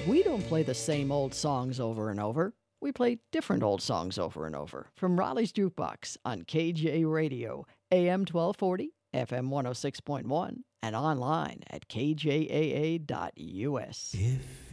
We don't play the same old songs over and over. We play different old songs over and over. From Raleigh's Jukebox on KJ Radio, AM 1240, FM 106.1, and online at kjaa.us. If